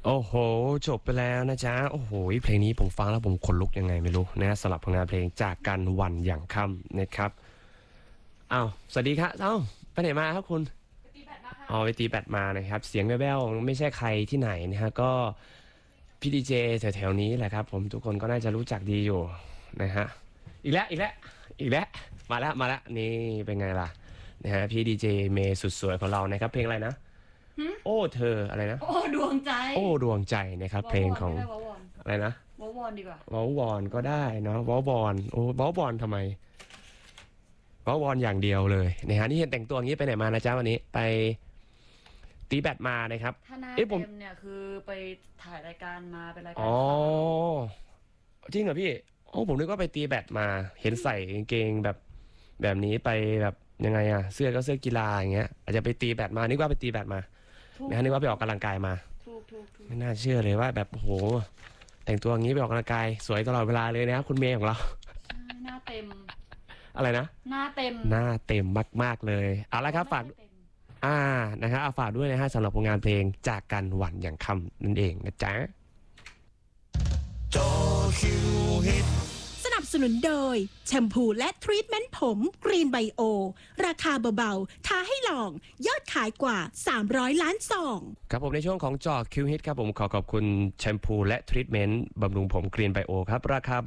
โอ้โหจบไปแล้วนะจ๊ะโอ้โหเพลงนี้ผมฟังแล้วผมขนลุกยังไงไม่รู้นะสำหรับผลงานเพลงจากกันวันอย่างค่ำนะครับอ้าวสวัสดีครับไปไหนมาครับคุณไปตีแบดมาค่ะอ๋อไปตีแบดมานะครับเสียงแว่วๆไม่ใช่ใครที่ไหนนะฮะก็พี่ดีเจแถวๆนี้แหละครับผมทุกคนก็น่าจะรู้จักดีอยู่นะฮะอีกแล้วมาแล้วนี่เป็นไงล่ะนะฮะพี่ดีเจเมย์สุดสวยของเรานะครับเพลงอะไรนะหึโอ้เธออะไรนะโอ้ดวงใจโอ้ดวงใจนะครับวอเพลงของวอนไม่ได้วอวอนอะไรนะวอวอนดีกว่าวอลวอนก็ได้เนาะวอลบอลโอ้วอลบอลทำไมวอลบอลอย่างเดียวเลยนะฮะนี่เห็นแต่งตัวอย่างนี้ไปไหนมานะจ๊ะวันนี้ไปตีแบดมานะครับถ้าหน้าเอ๊ะผมเต็มเนี่ยคือไปถ่ายรายการมาเป็นรายอ๋การอข่าวจริงเหรอพี่โอ้ผมนึกว่าไปตีแบดมาเห็นใส่กางเกงแบบนี้ไปแบบยังไงอะเสื้อก็เสื้อกีฬาอย่างเงี้ยอาจจะไปตีแบดมานึกว่าไปตีแบดมาถูกนะฮะนึกว่าไปออกกำลังกายมาถูกไม่น่าเชื่อเลยว่าแบบโอ้โหแต่งตัวอย่างนี้ไปออกกำลังกายสวยตลอดเวลาเลยนะครับคุณเมย์ของเราใช่หน้าเต็มอะไรนะหน้าเต็มหน้าเต็มมากๆเลยเอาละครับฝากไม่ได้เต็มอ่านะครับเอาฝากด้วยนะฮะสำหรับผลงานเพลงจากกันหวันอย่างค่ำนั่นเองนะจ๊ะจอคิวฮิตสนับสนุนโดยแชมพูและทรีทเมนต์ผมกรีนไบโอราคาเบาๆท้าให้ลองยอดขายกว่า300ล้านซองครับผมในช่วงของจอคิวฮิตครับผมขอขอบคุณแชมพูและทรีทเมนต์บำรุงผมกรีนไบโอครับราคา